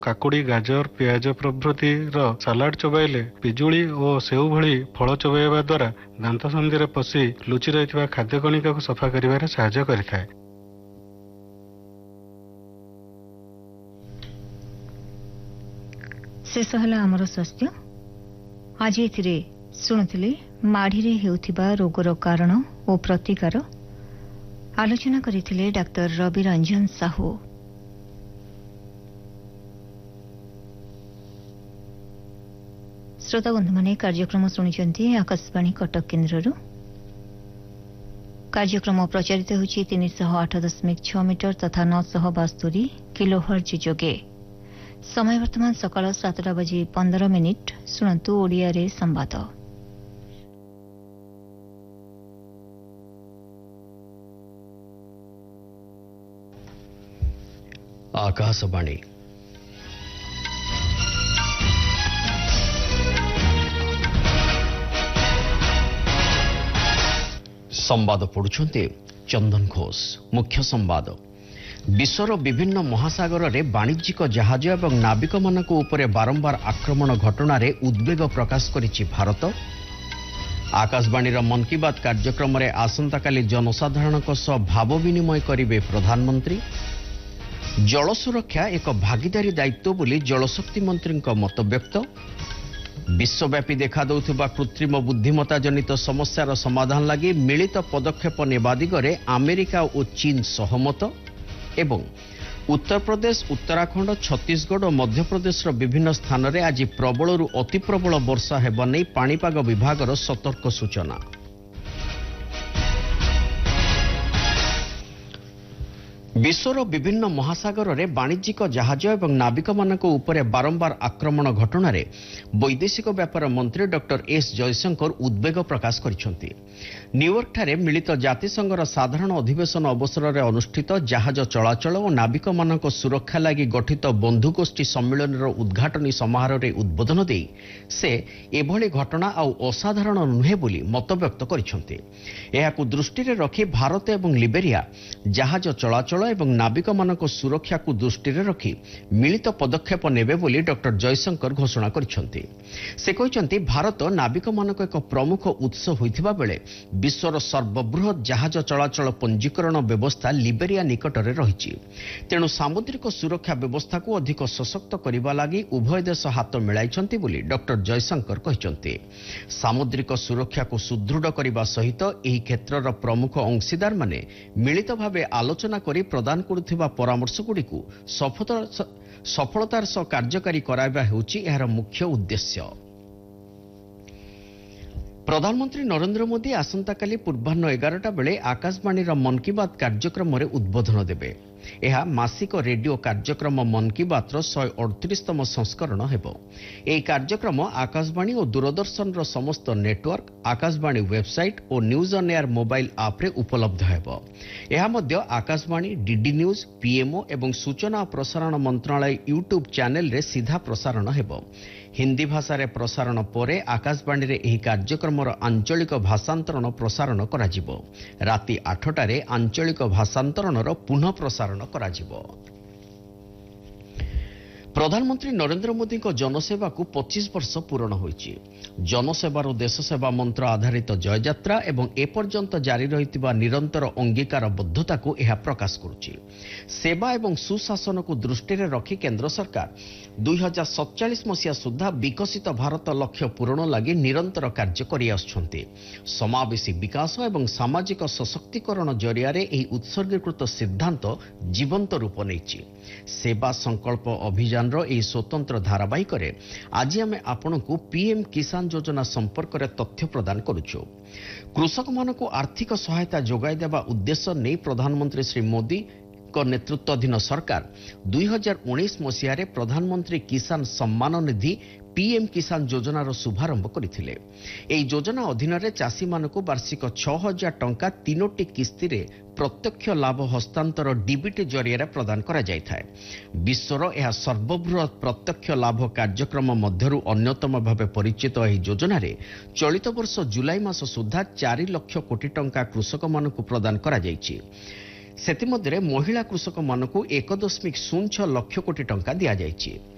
କାକୁଡି, ଗାଜର, ପିଆଜ ପ୍ରଭୃତିର ସାଲାଡ ଚୋବାଇଲେ ପିଜୁଳି ଓ ସେଉ ଭଳି ଫଳ ଚୋବାଇବା ଦ୍ୱାରା ଦାନ୍ତସନ୍ଧିରେ ପଶି ଲୁଚି ରହିଥିବା ଖାଦ୍ୟ କଣିକାକୁ ସଫା କରିବାରେ ସାହାଯ୍ୟ କରିଥାଏ। ଶେଷ ହେଲା ଆମର ସ୍ୱାସ୍ଥ୍ୟ। ଆଜି ଏଥିରେ ଶୁଣୁଥିଲେ ମାଢ଼ିରେ ହେଉଥିବା ରୋଗର କାରଣ ଓ ପ୍ରତିକାର। ଆଲୋଚନା କରିଥିଲେ ଡାକ୍ତର ରବି ରଞ୍ଜନ ସାହୁ। ଶ୍ରୋତା ବନ୍ଧୁମାନେ କାର୍ଯ୍ୟକ୍ରମ ଶୁଣିଛନ୍ତି ଆକାଶବାଣୀ କଟକ କେନ୍ଦ୍ରରୁ। କାର୍ଯ୍ୟକ୍ରମ ପ୍ରଚାରିତ ହେଉଛି 308.6 ମିଟର ତଥା 972 କିଲୋହର୍ଟ୍ଜ ଯୋଗେ। ସମୟ ବର୍ତ୍ତମାନ ସକାଳ 7:15। ଶୁଣନ୍ତୁ ଓଡ଼ିଆରେ ସମ୍ବାଦ। आकाशवाणी संवाद पढ़ुछन्ते चंदन घोष। मुख्य संवाद। विश्वर विभिन्न महासागर रे वाणिज्यिक जहाज एवं नाविक मानक उपरे बारंबार आक्रमण घटना उद्वेग प्रकाश करिछि भारत। आकाशवाणी मन की बात कार्यक्रम रे आसंताकाली जनसाधारणक सह भाव विनिमय करिवे प्रधानमंत्री। जल सुरक्षा एक भागीदारी दायित्व बोली जलशक्ति मंत्री मत व्यक्त। विश्वव्यापी देखा देउथिबा कृत्रिम बुद्धिमत्ता जनित समस्यार समाधान लगी मिलित पदक्षेप नेबा दिगरे अमेरिका और चीन सहमत। एवं उत्तर प्रदेश, उत्तराखंड, छत्तीसगढ़ और मध्य प्रदेश विभिन्न स्थान में आज प्रबलरू अति प्रबल वर्षा हेबा नै पाणीपाग विभागर सतर्क सूचना। विश्वर विभिन्न महासागर में वाणिज्यिक जहाज एवं नाविक मानक उपरे बारंबार आक्रमण घटना वैदेशिक व्यापार मंत्री डॉक्टर एस जयशंकर उद्वेग प्रकाश करिसेंति। न्यूयॉर्क ठारे मिलित जातिसंघर साधारण अधिवेशन अवसर में अनुष्ठित जहाज चलाचल और नाविक मानक सुरक्षा लगी गठित बंधुगोष्ठी सम्मेलन उद्घाटनी समारोह में उद्बोधन दे से एभली घटना आउ असाधारण नुहे बोली मत व्यक्त करिसेंति। एहाकु दृष्टि में रखी भारत एवं लिबेरिया जहाज चलाचल एवं नाविक मानक सुरक्षा को दृष्टि में रखी मिलित पदक्षेप नेबे बोली डॉक्टर जयशंकर घोषणा करिसेंति। से कहिसेंति भारत नाविक मानक एक प्रमुख उत्स होइथिबा बेले विश्वर सर्वबृहत जहाज चलाचल पंजीकरण व्यवस्था लिबेरिया निकट में रही। तेणु सामुद्रिक सुरक्षा व्यवस्था को अधिक सशक्त करने लगी उभय देश हाथ मिलाइछंती बोली डॉक्टर जयशंकर कहिसेंति। सामुद्रिक सुरक्षा को सुदृढ़ करने सहित एही क्षेत्रर प्रमुख अंशीदार माने मिलित भावे आलोचना करी प्रदान करुथिबा परामर्शगुड़ी को सफलतार सह कार्यकारी कराइबा हेउछि एहार मुख्य उद्देश्य। प्रधानमंत्री नरेंद्र मोदी आसंताकाली पूर्वाह्न 11टा बेले आकाशवाणी मन की बात कार्यक्रम में उद्बोधन देबे। यह मासिक रेडियो कार्यक्रम मन की बात 138तम संस्करण हेबो। एही कार्यक्रम आकाशवाणी और दूरदर्शन समस्त नेटवर्क, आकाशवाणी वेबसाइट और न्यूज ऑन एयर मोबाइल आप रे उपलब्ध हेबो। यह मध्य आकाशवाणी, डीडी न्यूज, पीएमओ एवं सूचना और प्रसारण मंत्रालय यूट्यूब चैनल रे सीधा प्रसारण हेबो। हिंदी भाषा रे प्रसारण परे आकाशवाणी रे एही कार्यक्रमर आंचलिक भाषांतरण प्रसारण कराजिबो। राति 8टारे आंचलिक भाषांतरणर पुनः प्रसारण कराजिबो। प्रधानमंत्री नरेंद्र मोदी जनसेवा को 25 वर्ष पूर्ण होइछि। जनसेवार देश सेवा मंत्र आधारित जययात्रा एवं एपर्यंत जारी रहितिबा निरंतर अंगीकारबद्धता को यह प्रकाश करुछि। सेवा एवं सुशासन को दृष्टि में रखी केंद्र सरकार 2047 मसीहा सुधा विकसित भारत लक्ष्य पूरण लगी निरंतर कार्य करि आछंती। समावेशी विकास एवं सामाजिक सशक्तिकरण जरिया एही उत्सर्गीकृत सिद्धांत जीवंत रूप नेछि। सेवा संकल्प अभियान स्वतंत्र धारावाहिक आज आम आपण को पीएम किसान योजना संपर्क में तथ्य प्रदान करुछु। कृषक मान को आर्थिक सहायता जोगाई देवा उद्देश्य नहीं प्रधानमंत्री श्री मोदी को नेतृत्वाधीन सरकार 2019 मसीह प्रधानमंत्री किसान सम्मान निधि पीएम किसान योजनार शुभारंभ करथिले। एही योजना अधीन चाषी मानक वार्षिक 6000 टंका 3टी किस्ती रे प्रत्यक्ष लाभ हस्तांतर डीबीटी जरिया प्रदान करा जायथाय। विश्वर यह सर्वबृहत प्रत्यक्ष लाभ कार्यक्रम मध्यरु अन्यतम भावे परिचित एही योजना रे चलित वर्ष जुलाई मास सुधा 4 लाख कोटी टंका कृषक मानक प्रदान करा जायछि। सेति मध्यरे महिला कृषक मानक 1.06 लाख कोटी टंका दिया जायछि।